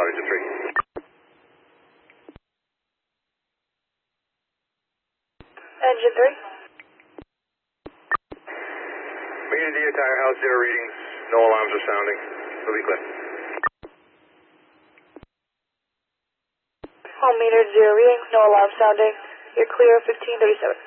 Engine 3. Engine 3. Meter D, tire house, 0 readings. No alarms are sounding. We'll be clear. Home meter 0 readings, no alarm sounding. You're clear 1537.